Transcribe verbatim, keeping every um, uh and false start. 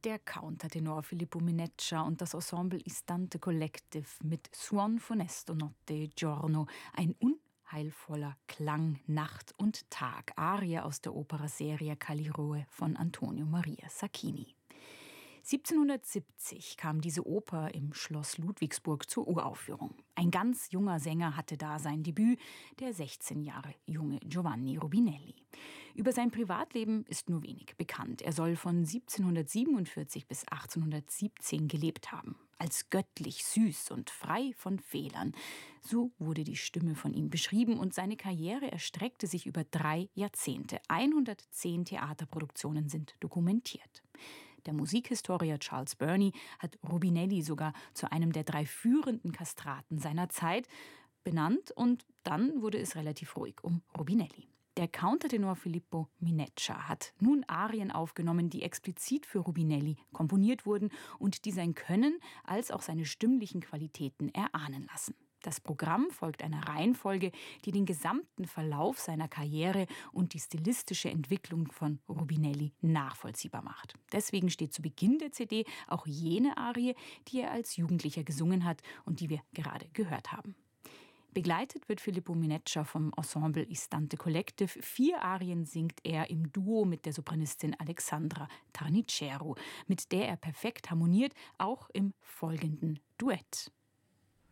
Der Countertenor Filippo Mineccia und das Ensemble Istante Collective mit Suon funesto notte e giorno, ein unheilvoller Klang Nacht und Tag, Arie aus der Operaserie Kallirhoe von Antonio Maria Sacchini. siebzehnhundertsiebzig kam diese Oper im Schloss Ludwigsburg zur Uraufführung. Ein ganz junger Sänger hatte da sein Debüt, der sechzehn Jahre junge Giovanni Rubinelli. Über sein Privatleben ist nur wenig bekannt. Er soll von siebzehnhundertsiebenundvierzig bis achtzehnhundertsiebzehn gelebt haben. Als göttlich süß und frei von Fehlern. So wurde die Stimme von ihm beschrieben und seine Karriere erstreckte sich über drei Jahrzehnte. hundertzehn Theaterproduktionen sind dokumentiert. Der Musikhistoriker Charles Burney hat Rubinelli sogar zu einem der drei führenden Kastraten seiner Zeit benannt und dann wurde es relativ ruhig um Rubinelli. Der Countertenor Filippo Mineccia hat nun Arien aufgenommen, die explizit für Rubinelli komponiert wurden und die sein Können als auch seine stimmlichen Qualitäten erahnen lassen. Das Programm folgt einer Reihenfolge, die den gesamten Verlauf seiner Karriere und die stilistische Entwicklung von Rubinelli nachvollziehbar macht. Deswegen steht zu Beginn der C D auch jene Arie, die er als Jugendlicher gesungen hat und die wir gerade gehört haben. Begleitet wird Filippo Mineccia vom Ensemble Istante Collective. Vier Arien singt er im Duo mit der Sopranistin Alexandra Tarnicero, mit der er perfekt harmoniert, auch im folgenden Duett.